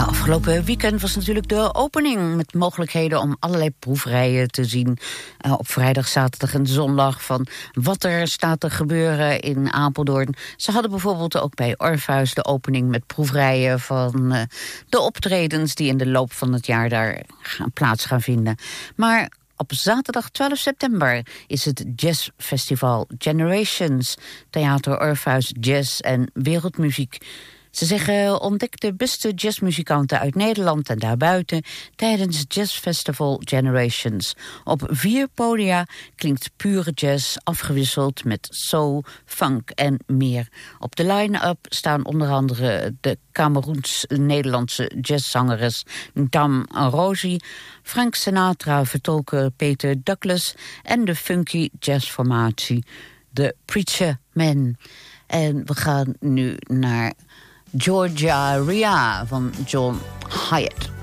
Afgelopen weekend was natuurlijk de opening met mogelijkheden om allerlei proefrijen te zien op vrijdag, zaterdag en zondag van wat er staat te gebeuren in Apeldoorn. Ze hadden bijvoorbeeld ook bij Orpheus de opening met proefrijen van de optredens die in de loop van het jaar daar plaats gaan vinden. Maar op zaterdag 12 september is het jazzfestival Generations, Theater Orpheus Jazz en Wereldmuziek. Ze zeggen ontdek de beste jazzmuzikanten uit Nederland en daarbuiten tijdens het jazzfestival Generations. Op 4 podia klinkt pure jazz afgewisseld met soul, funk en meer. Op de line-up staan onder andere de Cameroens-Nederlandse jazzzangeres Dam Rosie, Frank Sinatra vertolker Peter Douglas en de funky jazzformatie The Preacher Men. En we gaan nu naar Georgia Ria van John Hyatt.